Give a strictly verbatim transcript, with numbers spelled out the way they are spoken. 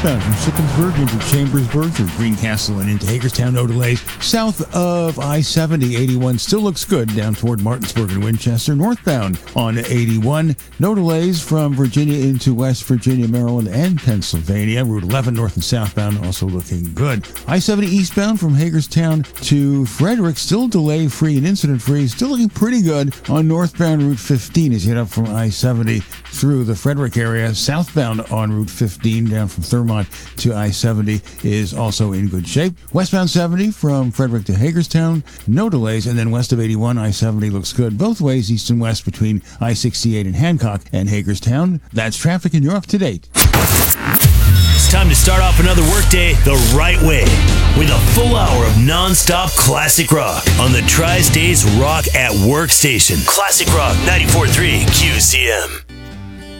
westbound from Shippensburg into Chambersburg through Greencastle and into Hagerstown. No delays. South of I seventy, eighty-one still looks good down toward Martinsburg and Winchester. Northbound on eighty-one. No delays from Virginia into West Virginia, Maryland, and Pennsylvania. Route eleven north and southbound also looking good. I seventy eastbound from Hagerstown to Frederick still delay-free and incident-free. Still looking pretty good on northbound Route fifteen as you head up from I seventy through the Frederick area. Southbound on Route fifteen down from Thurmont to I seventy is also in good shape. Westbound seventy from Frederick to Hagerstown, no delays. And then west of eighty-one, I seventy looks good both ways, east and west between I sixty-eight and Hancock and Hagerstown. That's traffic and you're up to date. It's time to start off another workday the right way with a full hour of non-stop classic rock on the Tri-States Rock at Work station. Classic Rock ninety-four point three Q C M.